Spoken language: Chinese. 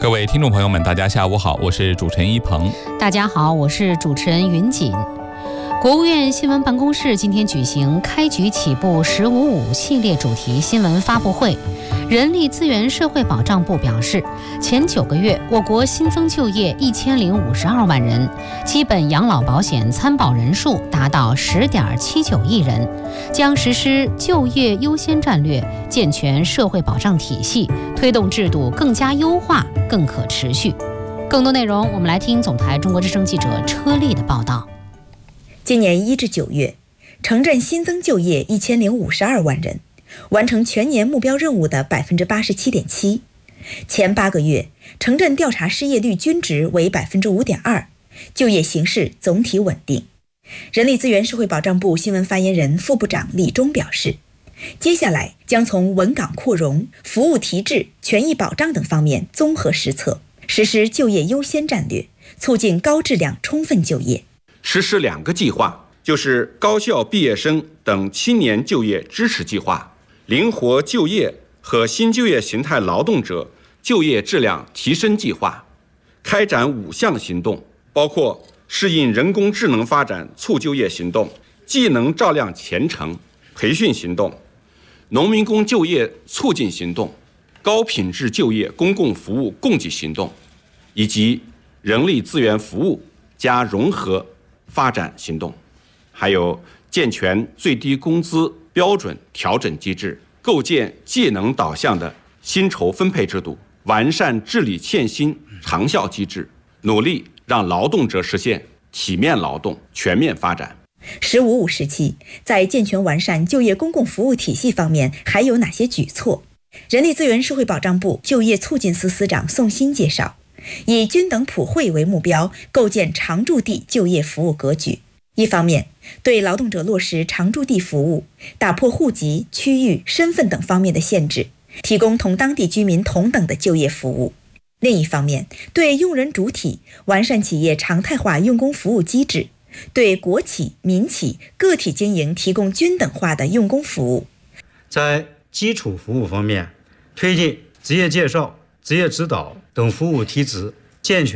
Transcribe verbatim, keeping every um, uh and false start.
各位听众朋友们，大家下午好，我是主持人一鹏。 大家好，我是主持人云锦。国务院新闻办公室今天举行开局起步十五五系列主题新闻发布会。人力资源社会保障部表示，前九个月我国新增就业一千零五十二万人，基本养老保险参保人数达到十点七九亿人，将实施就业优先战略，健全社会保障体系，推动制度更加优化、更可持续。更多内容，我们来听总台中国之声记者车丽的报道。 今年一至九月，城镇新增就业一千零五十二万人，完成全年目标任务的百分之八十七点七。前八个月，城镇调查失业率均值为百分之五点二，就业形势总体稳定。人力资源社会保障部新闻发言人、副部长李忠表示，接下来将从稳岗扩容、服务提质、权益保障等方面综合施策，实施就业优先战略，促进高质量充分就业。 实施两个计划，就是高校毕业生等青年就业支持计划、灵活就业和新就业形态劳动者就业质量提升计划，开展五项行动，包括适应人工智能发展促就业行动、技能照亮前程培训行动、农民工就业促进行动、高品质就业公共服务供给行动，以及人力资源服务加融合发展行动，还有健全最低工资标准调整机制，构建技能导向的薪酬分配制度，完善治理欠薪长效机制，努力让劳动者实现体面劳动全面发展。 十五五时期，在健全完善就业公共服务体系方面还有哪些举措？人力资源社会保障部就业促进司司长宋鑫介绍，以均等普惠为目标，构建常住地就业服务格局。一方面，对劳动者落实常住地服务，打破户籍、区域、身份等方面的限制，提供同当地居民同等的就业服务。另一方面，对用人主体完善企业常态化用工服务机制，对国企、民企、个体经营提供均等化的用工服务。 在基础服务方面，推进职业介绍、职业指导等服务提质，健全